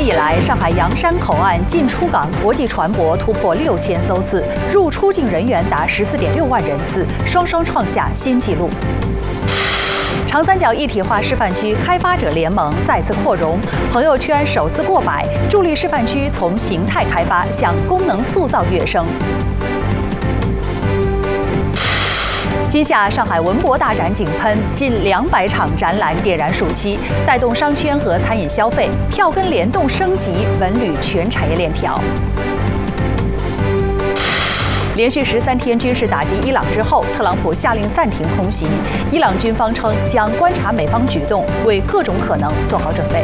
以来，上海洋山口岸进出港国际船舶突破6000艘次，入出境人员达14.6万人次，双双创下新纪录。长三角一体化示范区开发者联盟再次扩容，朋友圈首次过百，助力示范区从形态开发向功能塑造跃升。今夏上海文博大展井喷，近200场展览点燃暑期，带动商圈和餐饮消费，票根联动升级，文旅全产业链条。连续13天军事打击伊朗之后，特朗普下令暂停空袭。伊朗军方称将观察美方举动，为各种可能做好准备。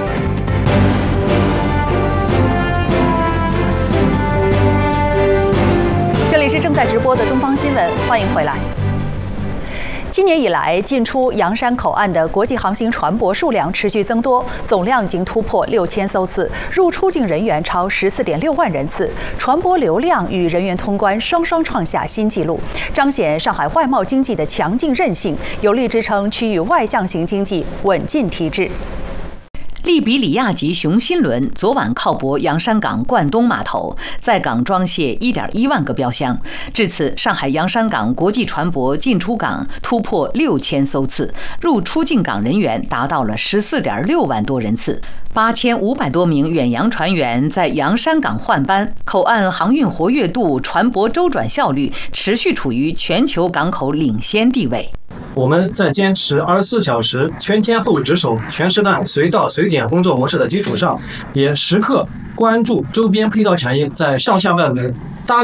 这里是正在直播的东方新闻，欢迎回来。今年以来，进出洋山口岸的国际航行船舶数量持续增多，总量已经突破6000艘次，入出境人员超14.6万人次，船舶流量与人员通关双双创下新纪录，彰显上海外贸经济的强劲韧性，有力支撑区域外向型经济稳进提质。 利比里亚级雄心轮昨晚靠泊洋山港冠东码头，在港装卸1.1万个标箱。至此，上海洋山港国际船舶进出港突破6000艘次，入出境港人员达到了14.6万多人次。8500多名远洋船员在洋山港换班，口岸航运活跃度、船舶周转效率持续处于全球港口领先地位。 我们在坚持24小时全天候值守、全时段随到随检工作模式的基础上，也时刻关注周边配套产业在上下外围